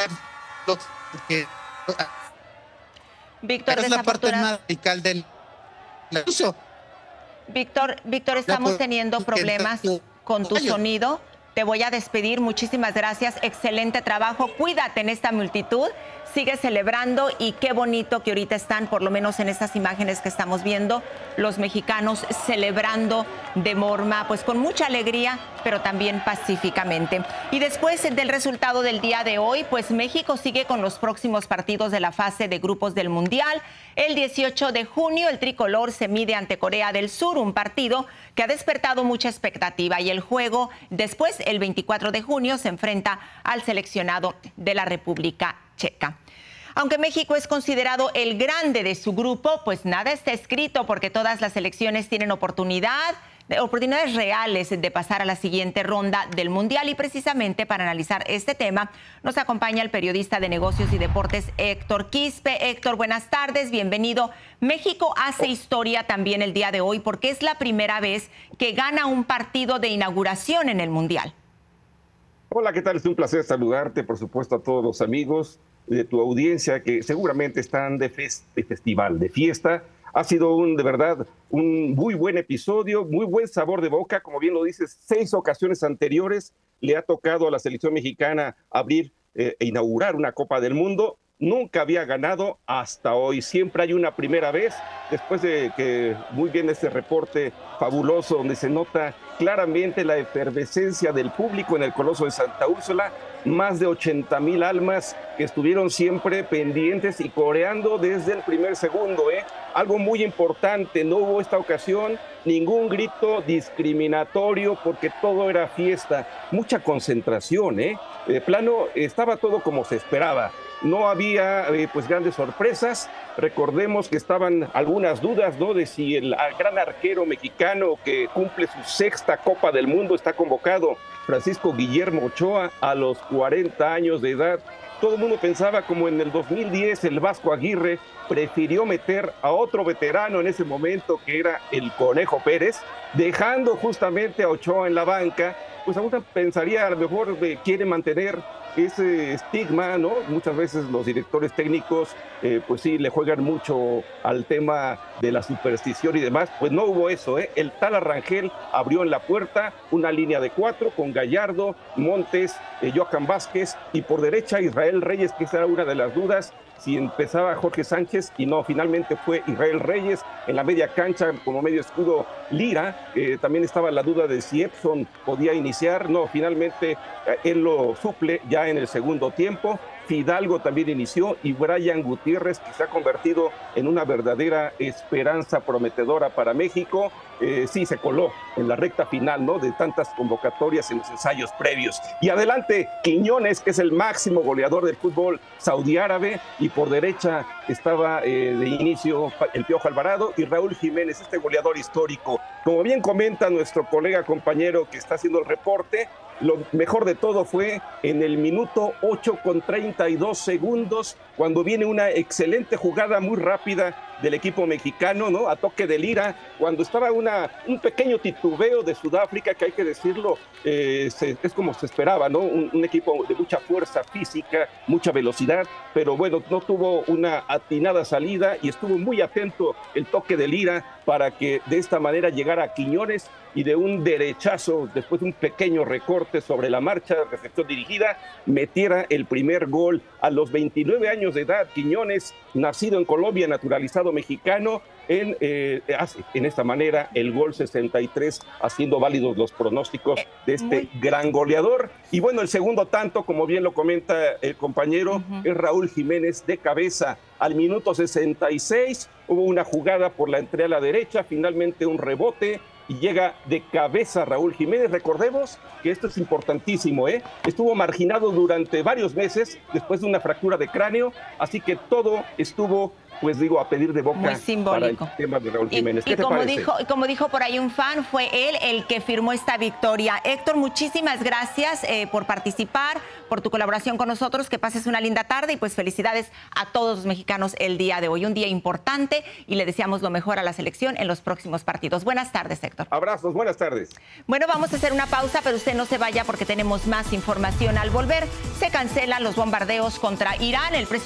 porque Víctor, es la parte más radical del uso. Víctor, estamos teniendo problemas con tu sonido. Te voy a despedir. Muchísimas gracias. Excelente trabajo. Cuídate en esta multitud. Sigue celebrando y qué bonito que ahorita están, por lo menos en estas imágenes que estamos viendo, los mexicanos celebrando de forma, pues con mucha alegría, pero también pacíficamente. Y después del resultado del día de hoy, pues México sigue con los próximos partidos de la fase de grupos del Mundial. El 18 de junio, el tricolor se mide ante Corea del Sur, un partido que ha despertado mucha expectativa. Y el juego después, el 24 de junio, se enfrenta al seleccionado de la República Checa. Aunque México es considerado el grande de su grupo, pues nada está escrito porque todas las selecciones tienen oportunidades reales de pasar a la siguiente ronda del Mundial. Y precisamente para analizar este tema nos acompaña el periodista de negocios y deportes Héctor Quispe. Héctor, buenas tardes, bienvenido. México hace historia también el día de hoy porque es la primera vez que gana un partido de inauguración en el Mundial. Hola, ¿qué tal? Es un placer saludarte, por supuesto, a todos los amigos de tu audiencia que seguramente están de festival, de fiesta. Ha sido de verdad un muy buen episodio, muy buen sabor de boca. Como bien lo dices, 6 ocasiones anteriores le ha tocado a la selección mexicana abrir e inaugurar una Copa del Mundo. Nunca había ganado hasta hoy. Siempre hay una primera vez, después de que muy bien ese reporte fabuloso donde se nota claramente la efervescencia del público en el Coloso de Santa Úrsula. Más de 80,000 almas que estuvieron siempre pendientes y coreando desde el primer segundo. Algo muy importante, no hubo esta ocasión ningún grito discriminatorio porque todo era fiesta, mucha concentración. De plano estaba todo como se esperaba. No había pues grandes sorpresas. Recordemos que estaban algunas dudas, ¿no?, de si el gran arquero mexicano que cumple su 6ª Copa del Mundo está convocado, Francisco Guillermo Ochoa, a los 40 años de edad. Todo el mundo pensaba, como en el 2010, el Vasco Aguirre prefirió meter a otro veterano en ese momento, que era el Conejo Pérez, dejando justamente a Ochoa en la banca. Pues aún pensaría, a lo mejor quiere mantener ese estigma, ¿no? Muchas veces los directores técnicos, pues sí, le juegan mucho al tema de la superstición y demás. Pues no hubo eso, El Tala Rangel abrió en la puerta una línea de 4 con Gallardo, Montes, Johan Vázquez y por derecha Israel Reyes, que esa era una de las dudas, si empezaba Jorge Sánchez, y no, finalmente fue Israel Reyes. En la media cancha como medio escudo Lira. También estaba la duda de si Edson podía iniciar. No, finalmente él lo suple ya en el segundo tiempo. Fidalgo también inició y Brian Gutiérrez, que se ha convertido en una verdadera esperanza prometedora para México. Sí, se coló en la recta final, ¿no?, de tantas convocatorias en los ensayos previos. Y adelante, Quiñones, que es el máximo goleador del fútbol saudí árabe, y por derecha estaba de inicio el Piojo Alvarado y Raúl Jiménez, este goleador histórico. Como bien comenta nuestro colega compañero que está haciendo el reporte, lo mejor de todo fue en el minuto 8:32, cuando viene una excelente jugada muy rápida del equipo mexicano, ¿no?, a toque de Lira, cuando estaba un pequeño titubeo de Sudáfrica, que hay que decirlo, es como se esperaba, ¿no?, un equipo de mucha fuerza física, mucha velocidad, pero bueno, no tuvo una atinada salida y estuvo muy atento el toque de Lira para que de esta manera llegara a Quiñones y de un derechazo, después de un pequeño recorte sobre la marcha, recepción dirigida, metiera el primer gol a los 29 años de edad. Quiñones, nacido en Colombia, naturalizado mexicano, hace en esta manera el gol 63, haciendo válidos los pronósticos de este gran goleador. Y bueno, el segundo tanto, como bien lo comenta el compañero, es Raúl Jiménez de cabeza. Al minuto 66 hubo una jugada por la entrada a la derecha, finalmente un rebote, y llega de cabeza Raúl Jiménez. Recordemos que esto es importantísimo, estuvo marginado durante varios meses después de una fractura de cráneo, así que todo estuvo pues digo, a pedir de boca muy simbólico. para el tema de Raúl Jiménez. ¿Qué te parece? Como dijo por ahí un fan, fue él el que firmó esta victoria. Héctor, muchísimas gracias por participar, por tu colaboración con nosotros, que pases una linda tarde y pues felicidades a todos los mexicanos el día de hoy. Un día importante y le deseamos lo mejor a la selección en los próximos partidos. Buenas tardes, Héctor. Abrazos, buenas tardes. Bueno, vamos a hacer una pausa, pero usted no se vaya porque tenemos más información. Al volver, se cancelan los bombardeos contra Irán. El presidente